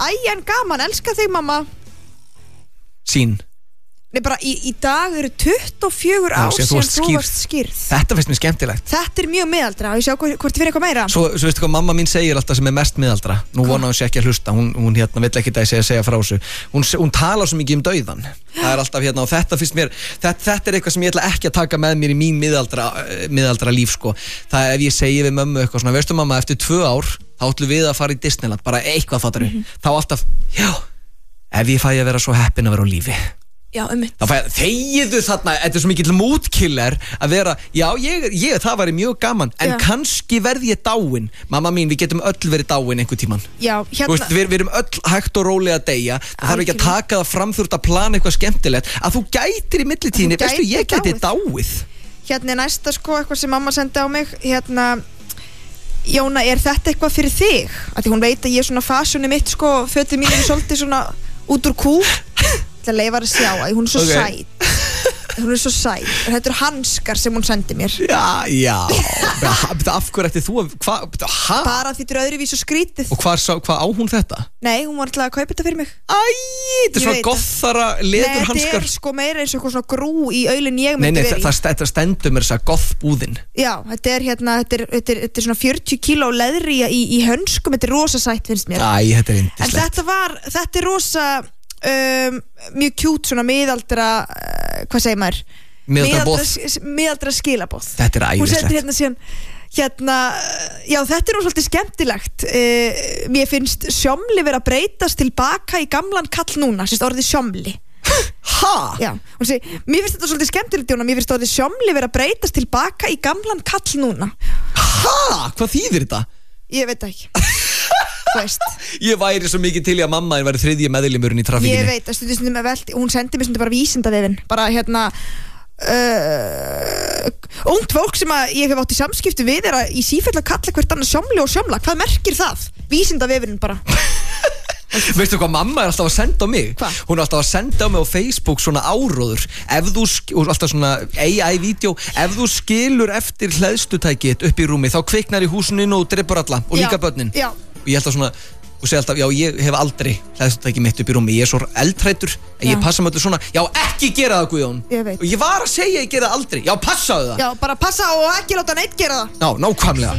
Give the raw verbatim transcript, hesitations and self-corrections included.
Æ, en gaman, elska þig mamma. Sín Nei, bara í, í dag eru tuttugu og fjögur ár Já, síðan þú þú varst varst skýrð. Þetta finnst mér skemmtilegt. Þetta er mjög miðaldra, ég sjá hvort þið fyrir eitthvað meira. Svo, svo veistu hvað mamma mín segir alltaf sem er mest miðaldra. Nú vona hún sé ekki að hlusta. Hún, hún hérna vill ekki það segja, segja frá þessu. Hún, hún talar svo mikið um dauðan. Það er alltaf hérna og þetta finnst mér þetta, þetta er eitthvað sem ég ætla ekki að taka með mér í mín miðaldra, miðaldra líf sko. Það er ef ég segi við mömmu eitthvað svona, veistu mamma, eftir tvö ár þá ætlum við að fara í Disneyland, bara eitthvað fattaru. Mm-hmm. Þá alltaf, já, ef ég fæ að vera svo heppin að vera á lífi. Já, einmitt. Þá fæ þegiðu þarna, þetta er svo mikill moodkiller að vera, já, ég, ég það væri mjög gaman, en Já. kannski verð ég dáin. Mamma mín, við getum öll verið dáin einhver tíman. Já, hérna Þú veist, við, við erum öll hægt og rólega að deyja. Það þarf ekki að taka það fram, þú ert að plana eitthvað skemmtilegt, að þú gætir í millitíðinni, Þú veistu, ég gætir gæti dáið. Hérna er næsta sko eitthvað sem mamma sendi á mig. Hérna, Jóna, er þetta eitthvað fyrir þig? Af því hún veit að ég er svona fasjóni mitt sko, fötin mín er svolítið svona út úr kú. Til að leifa að sjá að hún er svo Okay. sæt. Hún er svo sæt. Þetta eru hanskar sem hún sendi mér. Já, já, af hverju ætti þú að, hvað, hæ? Bara því þetta er öðruvísu skrítið. Og hvað hva á hún þetta? Nei, hún var alltaf að kaupa þetta fyrir mig. Æ, þetta er Ég svona veit gothara Nei, leðurhanskar. þetta er sko meira eins og eitthvað svona grú í aulinn ég Nei, myndi nei, verið í. það, það stendur mér þess að gothbúðin. Já, þetta er hérna, þetta er, þetta er, þetta er svona fjörutíu kíló leðri í, í hönskum, þetta er rosa sætt finnst mér. Æ, þetta er En yndislegt. þetta var, þetta er rosa um, mjög kjút svona miðaldra, uh, hvað segir maður? Miðaldra boð. Miðaldra skilaboð. Þetta er Hún æðislegt. sendi hérna síðan, hérna, já þetta er nú svolítið skemmtilegt. Uh, mér finnst sjómli vera að breytast tilbaka í gamlan kall núna, sérst orðið sjómli. Ha? Já, hún segi, mér finnst þetta svolítið skemmtilegt Jóna, mér finnst orðið sjómli vera að breytast tilbaka í gamlan kall núna. Ha? Hvað þýðir þetta? Ég veit það ekki. Þú veist. Ég væri svo mikið til í að mamma þín væri þriðji meðlimurinn í Ég trafikkinni. veit að stundum stundum með velt, hún sendi mér stundum bara vísindavefinn, bara hérna uh, ungt fólk sem að ég hef átt í samskiptu við er að í sífellu að kalla hvert annað sjómli og sjómla. Hvað merkir það? Vísindavefinn bara. Veistu hvað mamma er alltaf að senda á mig? Hva? Hún er alltaf að senda á mig á Facebook svona áróður. Ef þú, sk- og alltaf svona A I-vídeó, ef þú skilur eftir hleðslutækið upp í rúmi, þá kviknar í húsinu og dreipur alla og líka Já, börnin. já. Og ég alltaf svona, og segi alltaf, já, ég hef aldrei hleðslutækið mitt upp í rúmi. Ég er svo eldhræddur, en ég Já. passa mig öllu svona, já, ekki gera það, Guðjón. Ég veit. Og ég var að segja, ég gera það aldrei. Já, passaðu það. Já, bara passa og ekki láta neitt gera það. Já, nákvæmlega.